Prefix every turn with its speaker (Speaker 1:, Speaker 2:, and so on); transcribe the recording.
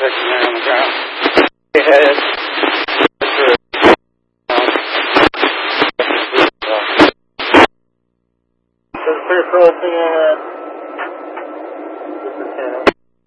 Speaker 1: section there on the ground. Ahead. There's a clear crossing ahead.